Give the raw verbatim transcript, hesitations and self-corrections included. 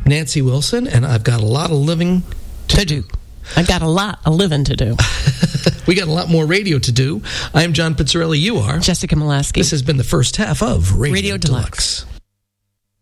Nancy Wilson, and I've got a lot of living to, to do. I've got a lot of living to do. We got a lot more radio to do. I'm John Pizzarelli. You are Jessica Molaski. This has been the first half of Radio, Radio Deluxe. Deluxe.